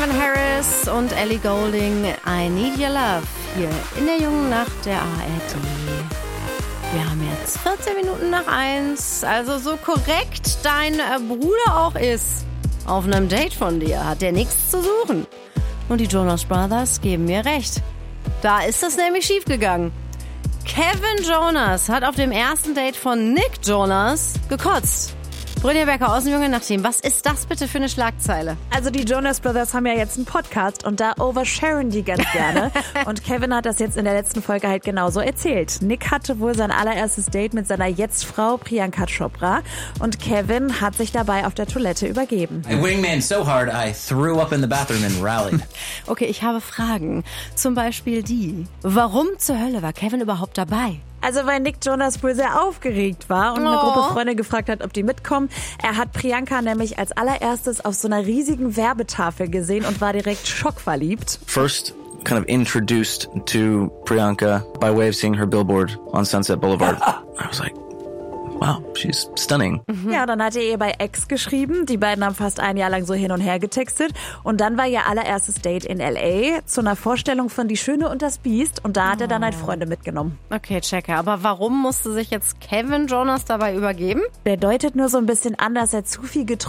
Calvin Harris und Ellie Goulding, I Need Your Love, hier in der jungen Nacht der ARD. Wir haben jetzt 14 Minuten nach 1, also so korrekt dein Bruder auch ist. Auf einem Date von dir hat der nichts zu suchen. Und die Jonas Brothers geben mir recht. Da ist es nämlich schiefgegangen. Kevin Jonas hat auf dem ersten Date von Nick Jonas gekotzt. Brynja Becker aus dem jungen Nachteam, was ist das bitte für eine Schlagzeile? Also die Jonas Brothers haben ja jetzt einen Podcast und da oversharen die ganz gerne. Und Kevin hat das jetzt in der letzten Folge halt genauso erzählt. Nick hatte wohl sein allererstes Date mit seiner Jetzt-Frau Priyanka Chopra und Kevin hat sich dabei auf der Toilette übergeben. I wingman so hard I threw up in the bathroom and rallied. Okay, ich habe Fragen. Zum Beispiel die. Warum zur Hölle war Kevin überhaupt dabei? Also weil Nick Jonas wohl sehr aufgeregt war und eine Gruppe Freunde gefragt hat, ob die mitkommen. Er hat Priyanka nämlich als allererstes auf so einer riesigen Werbetafel gesehen und war direkt schockverliebt. First kind of introduced to Priyanka by way of seeing her billboard on Sunset Boulevard. I was like, wow, she's stunning. Ja, dann hat er ihr bei X geschrieben. Die beiden haben fast ein Jahr lang so hin und her getextet. Und dann war ihr allererstes Date in L.A. zu einer Vorstellung von Die Schöne und das Biest. Und da hat er dann halt Freunde mitgenommen. Okay, checke. Aber warum musste sich jetzt Kevin Jonas dabei übergeben? Der deutet nur so ein bisschen an, dass er zu viel getrunken